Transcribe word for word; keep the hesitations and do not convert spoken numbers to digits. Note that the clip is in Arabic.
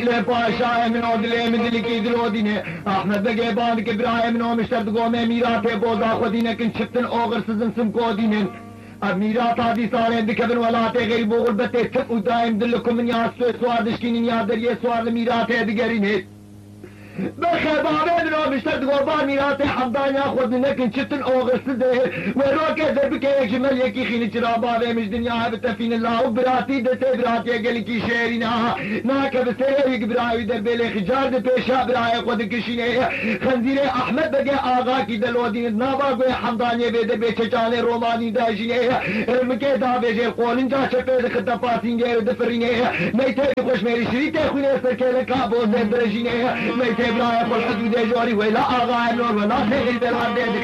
له پاشای منو دل من دلی کی دلودینه احمد بگه باند که برای منو مشترد گومه میرات بودا خودینه کن چفتن اوغر سزن سم کودینه میرات هذه صارين بكبن ولات غير بوغل بتي تك ودايم دلكم من يا سوار دشكين يا دريه سوار ميرات دقرينه بخير بابا منو مشترد قربان ميرات حمدان ياخذ لكن شتن اوغسده وروك ذبك يا جمل يكي خين جرا بابا مش دنيا بتفين الله وبراتي دته براتي قال كي شيرنا ناك بسيري براي دبل خجار د بيشا براي خود كشينه خنزير احمد بقى اغا كي دلودين نابا قوي حمدان يبد بيچچانه روماني داجينه مكه دا بيجي قولن جا چپه خدفاتين غير دفرينه ميته خوش ميري شريته خويا سركله كابو درجينه ميته براي خود حدود جاري ولا اغا نور ولا خير بلاد